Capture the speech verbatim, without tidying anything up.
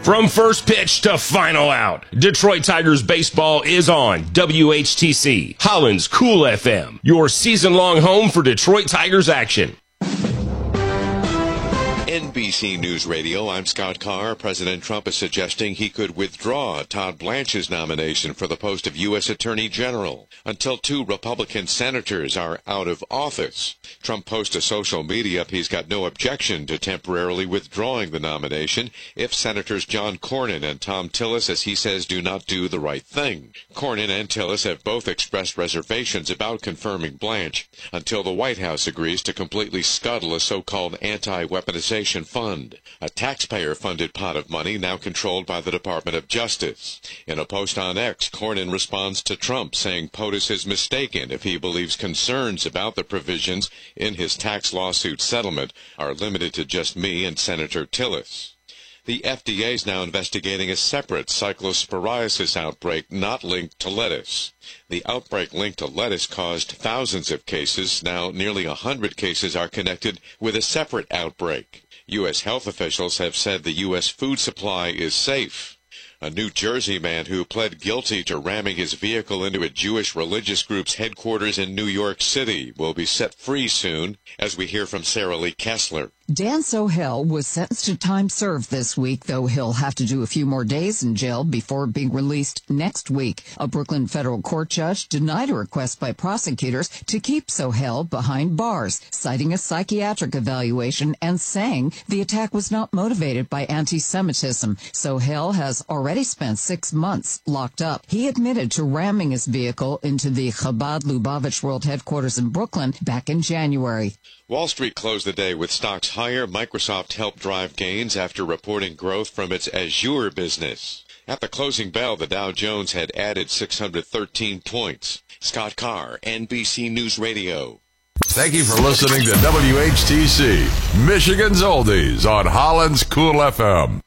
From first pitch to final out, Detroit Tigers baseball is on W H T C, Holland's Cool F M, your season-long home for Detroit Tigers action. N B C News Radio, I'm Scott Carr. President Trump is suggesting he could withdraw Todd Blanche's nomination for the post of U S Attorney General until two Republican senators are out of office. Trump posted to social media he's got no objection to temporarily withdrawing the nomination if Senators John Cornyn and Thom Tillis, as he says, do not do the right thing. Cornyn and Tillis have both expressed reservations about confirming Blanche until the White House agrees to completely scuttle a so-called anti-weaponization fund, a taxpayer-funded pot of money now controlled by the Department of Justice. In a post on X, Cornyn responds to Trump, saying POTUS is mistaken if he believes concerns about the provisions in his tax lawsuit settlement are limited to just me and Senator Tillis. The F D A is now investigating a separate cyclosporiasis outbreak not linked to lettuce. The outbreak linked to lettuce caused thousands of cases. Now nearly a hundred cases are connected with a separate outbreak. U S health officials have said the U S food supply is safe. A New Jersey man who pled guilty to ramming his vehicle into a Jewish religious group's headquarters in New York City will be set free soon, as we hear from Sarah Lee Kessler. Dan Sohail was sentenced to time served this week, though he'll have to do a few more days in jail before being released next week. A Brooklyn federal court judge denied a request by prosecutors to keep Sohail behind bars, citing a psychiatric evaluation and saying the attack was not motivated by anti-Semitism. Sohail has already spent six months locked up. He admitted to ramming his vehicle into the Chabad Lubavitch World Headquarters in Brooklyn back in January. Wall Street closed the day with stocks higher. Microsoft helped drive gains after reporting growth from its Azure business. At the closing bell, the Dow Jones had added six hundred thirteen points. Scott Carr, N B C News Radio. Thank you for listening to W H T C, Michigan's Oldies on Holland's Cool F M.